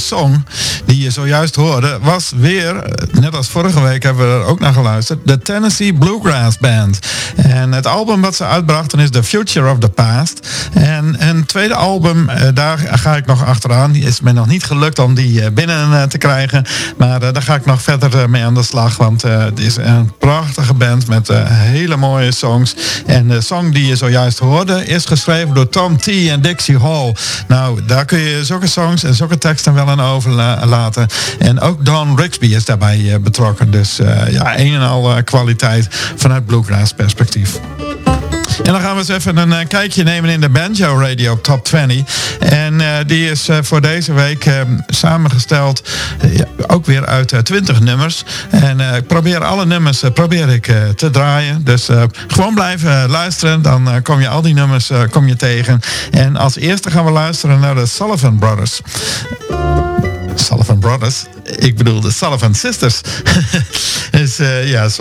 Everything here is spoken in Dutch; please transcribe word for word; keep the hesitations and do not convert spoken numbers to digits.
song die je zojuist hoorde was weer, net als vorige week hebben we er ook naar geluisterd, de Tennessee Bluegrass Band. En het album wat ze uitbrachten is The Future of the Past. En een tweede album, daar ga ik nog achteraan. Die is me nog niet gelukt om die binnen te krijgen. Maar daar ga ik nog verder mee aan de slag. Want het is een prachtige band met hele mooie songs. En de song die je zojuist hoorde is geschreven door Tom T. en Dixie Hall. Nou, daar kun je zulke songs en zulke teksten wel aan overlaten. En ook Don Rigsby is daarbij betrokken. Dus uh, ja, een en al uh, kwaliteit vanuit bluegrass perspectief. En dan gaan we eens even een uh, kijkje nemen in de Banjo Radio Top twintig. En uh, die is uh, voor deze week uh, samengesteld uh, ja, ook weer uit uh, twintig nummers. En uh, ik probeer alle nummers uh, probeer ik, uh, te draaien. Dus uh, gewoon blijven uh, luisteren. Dan uh, kom je al die nummers uh, kom je tegen. En als eerste gaan we luisteren naar de Sullivan Brothers. Sullivan Brothers? Ik bedoel de Sullivan Sisters. Dus uh, ja,